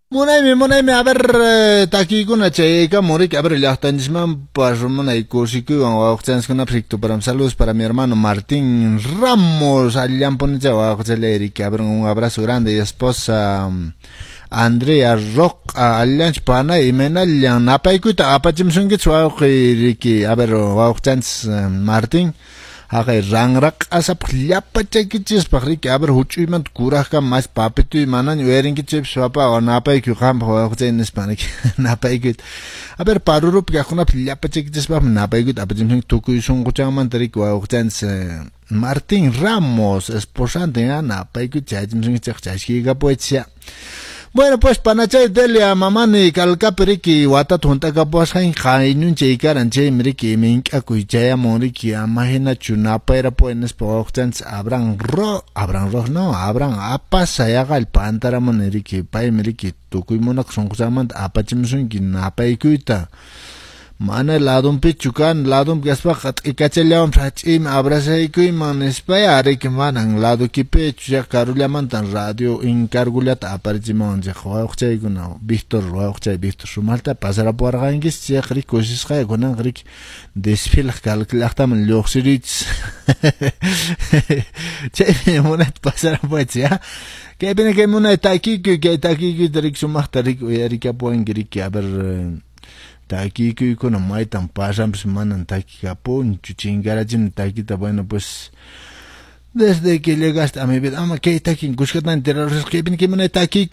Munaymi, a ver, takikuna chayka, morik, a ver, llaqtanisman, pues, munay, kursikuwan, wawqchanskunap para saludos para mi hermano Martín Ramos, allampuncha, wawqchaleri, que abren un abrazo grande, y esposa, Andrea Rock, allanch pana, y menallan, apaikuita, apachimsungich, wawqiriki, a ver, wawqchans, Martín, Haga rangrak asap llapa chaykichis pakriki aber huchuyman kurajka mas papitu manan werinkichip swapa o napayku qampa waqchen hispanik napaykut aber parurup yakuna llapa chaykichis pa napaykut apachimsing tukuy sunquchaman tarik waqchen Martín Ramos esposante napaykut chaychimsing chaychiga poesia. Bueno, pues panachay delia mamani kalkaperiki watat huntaka pues hain chaykaran chay miriki minka kuychaya moriki amahina chunapera pues pochtans abran ro no abran apas ayaga el pantara moniriki pay miriki tukuy monak sonkusamant apachimsunki napaykuyta Mana ladum pichukan ladum gaspak ikachelyam rachim abrasaykuy man espayare que manan lado kipe chuya karullaman tan radio incargulat aparchimon je khawchayguno Víctor Sumalta pasara por gangis che khri kosis khay gunan khri desfil kalklaqtam loxirich che monat pasara poesia que viene que mona taki que tarik sumahtarik erika poengrik aber Taki con no mai tan pasam semanan taki capón chuchingarajin taki ta bueno pues desde que llegaste a mi vida ama que taki en Cuscatán enterar que viene que me taki